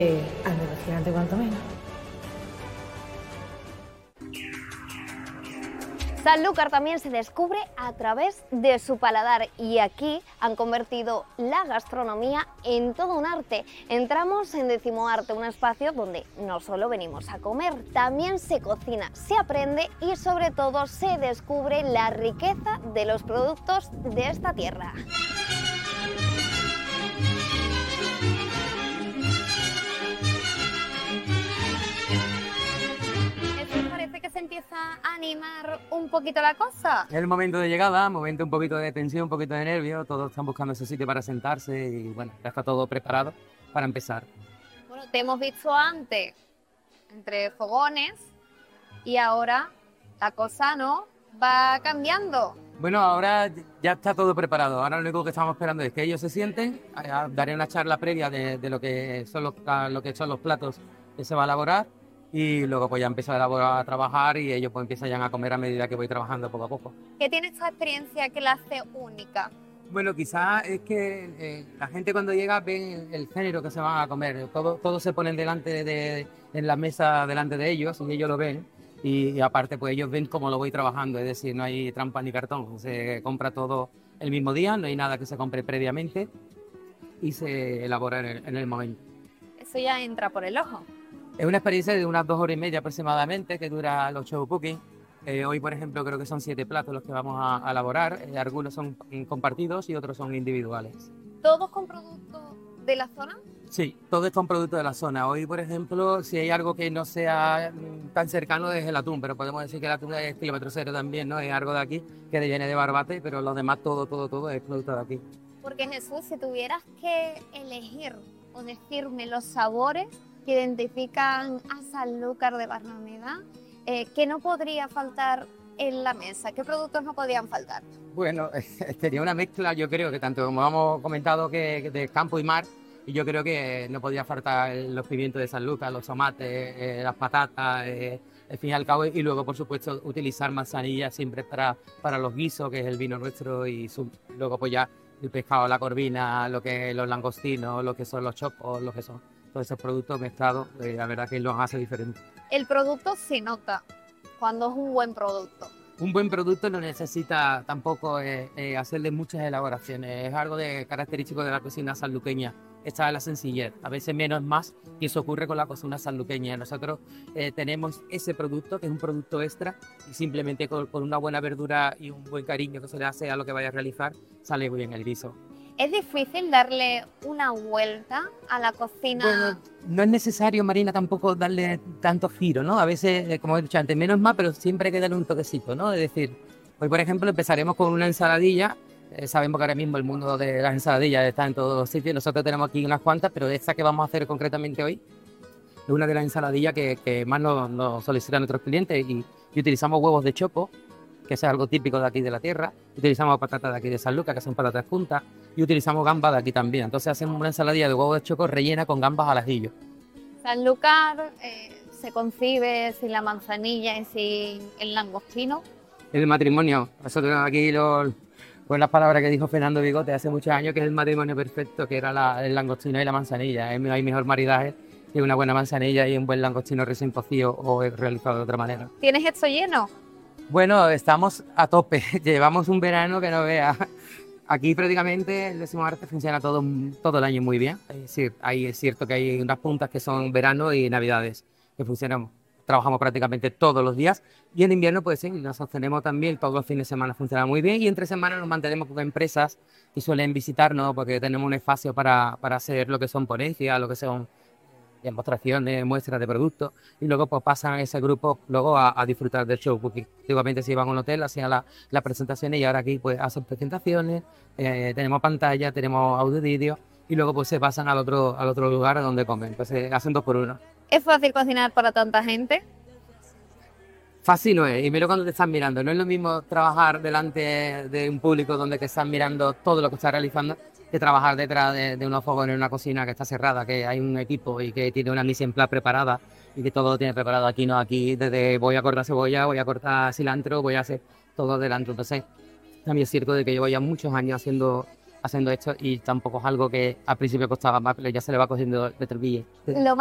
al mi restaurante cuanto menos. Sanlúcar también se descubre a través de su paladar y aquí han convertido la gastronomía en todo un arte. Entramos en Decimoarte, un espacio donde no solo venimos a comer, también se cocina, se aprende y sobre todo se descubre la riqueza de los productos de esta tierra. Parece que se empieza a animar un poquito la cosa. Es el momento de llegada, momento un poquito de tensión, un poquito de nervio, todos están buscando ese sitio para sentarse y bueno, ya está todo preparado para empezar. Bueno, te hemos visto antes entre fogones y ahora la cosa, ¿no?, va cambiando. Bueno, ahora ya está todo preparado, ahora lo único que estamos esperando es que ellos se sienten, daré una charla previa de lo que son los platos que se va a elaborar y luego pues ya empiezo a trabajar y ellos pues empiezan ya a comer a medida que voy trabajando poco a poco. ¿Qué tiene esta experiencia que la hace única? Bueno, quizás es que la gente cuando llega ve el género que se van a comer, todos se ponen en la mesa delante de ellos y ellos lo ven y aparte pues ellos ven cómo lo voy trabajando, es decir, no hay trampa ni cartón, se compra todo el mismo día, no hay nada que se compre previamente y se elabora en el momento. Eso ya entra por el ojo. Es una experiencia de unas 2 horas y media aproximadamente que dura los show cooking. Hoy, por ejemplo, creo que son 7 platos los que vamos a elaborar. Algunos son compartidos y otros son individuales. ¿Todos con productos de la zona? Sí, todo es con productos de la zona. Hoy, por ejemplo, si hay algo que no sea tan cercano es el atún, pero podemos decir que el atún es kilómetro cero también, ¿no? Es algo de aquí que viene de Barbate, pero lo demás todo es producto de aquí. Porque Jesús, si tuvieras que elegir o decirme los sabores que identifican a Sanlúcar de Barrameda, ¿qué no podría faltar en la mesa? ¿Qué productos no podrían faltar? Bueno, sería una mezcla, yo creo que tanto como hemos comentado que de campo y mar, y yo creo que no podría faltar los pimientos de Sanlúcar, los tomates, las patatas, al fin y al cabo, y luego por supuesto utilizar manzanilla siempre para los guisos, que es el vino nuestro, y luego pues ya el pescado, la corvina, lo que es los langostinos, lo que son los chopos, lo que son todos esos productos mezclados, la verdad que los hace diferentes. El producto se nota cuando es un buen producto. Un buen producto no necesita tampoco hacerle muchas elaboraciones, es algo característico de la cocina sanluqueña. Esta es la sencillez, a veces menos es más, y eso ocurre con la cocina sanluqueña. Nosotros tenemos ese producto, que es un producto extra, y simplemente con una buena verdura y un buen cariño que se le hace a lo que vaya a realizar, sale muy bien el guiso. ¿Es difícil darle una vuelta a la cocina? Bueno, no es necesario, Marina, tampoco darle tanto giro, ¿no? A veces, como he dicho antes, menos más, pero siempre hay que darle un toquecito, ¿no? Es decir, hoy, por ejemplo, empezaremos con una ensaladilla. Sabemos que ahora mismo el mundo de las ensaladillas está en todos los sitios. Nosotros tenemos aquí unas cuantas, pero esta que vamos a hacer concretamente hoy es una de las ensaladillas que más nos solicitan nuestros clientes y utilizamos huevos de chopo, que es algo típico de aquí de la tierra. Utilizamos patatas de aquí de Sanlúcar, que son patatas juntas, y utilizamos gambas de aquí también. Entonces hacemos una ensaladilla de huevos de choco rellena con gambas al ajillo. Sanlúcar se concibe sin la manzanilla y sin el langostino. El matrimonio, nosotros aquí con las palabras que dijo Fernando Bigote hace muchos años, que es el matrimonio perfecto, que era el langostino y la manzanilla. No hay mejor maridaje que una buena manzanilla y un buen langostino recién cocido o realizado de otra manera. ¿Tienes esto lleno? Bueno, estamos a tope. Llevamos un verano que no veas. Aquí prácticamente el Decimoarte funciona todo el año muy bien. Es decir, es cierto que hay unas puntas que son verano y navidades, que funcionan. Trabajamos prácticamente todos los días y en invierno pues sí, nos sostenemos también, todos los fines de semana funciona muy bien y entre semanas nos mantenemos con empresas que suelen visitarnos porque tenemos un espacio para hacer lo que son ponencias, lo que son demostraciones, muestras de productos y luego pues pasan ese grupo luego a disfrutar del show porque antiguamente se iban a un hotel, hacían las presentaciones y ahora aquí pues hacen presentaciones, tenemos pantalla, tenemos audio y vídeo y luego pues se pasan al otro lugar donde comen, entonces hacen 2 por 1. ¿Es fácil cocinar para tanta gente? Fácil no es, y menos cuando te están mirando. No es lo mismo trabajar delante de un público donde te están mirando todo lo que estás realizando que trabajar detrás de unos fogones en una cocina que está cerrada, que hay un equipo y que tiene una mise en place preparada y que todo lo tiene preparado. Aquí no, aquí desde voy a cortar cebolla, voy a cortar cilantro, voy a hacer todo delante. Entonces, también es cierto de que llevo ya muchos años haciendo haciendo esto y tampoco es algo que al principio costaba más, pero ya se le va cogiendo de treville. Lo